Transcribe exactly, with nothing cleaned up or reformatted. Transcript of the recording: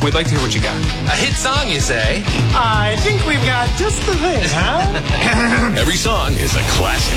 We'd like to hear what you got. A hit song, you say? I think we've got just the thing, huh? Every song is a classic.